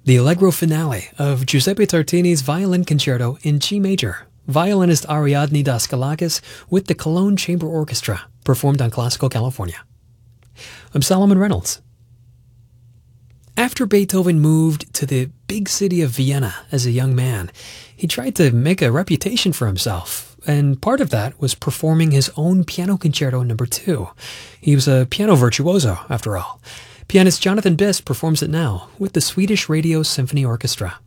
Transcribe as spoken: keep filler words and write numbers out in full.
The Allegro finale of Giuseppe Tartini's Violin Concerto in G major. Violinist Ariadne Daskalakis with the Cologne Chamber Orchestra, performed on Classical California. I'm Solomon Reynolds. After Beethoven moved to the big city of Vienna as a young man, he tried to make a reputation for himself, and part of that was performing his own Piano Concerto number two. He was a piano virtuoso, after all. Pianist Jonathan Bis performs it now with the Swedish Radio Symphony Orchestra.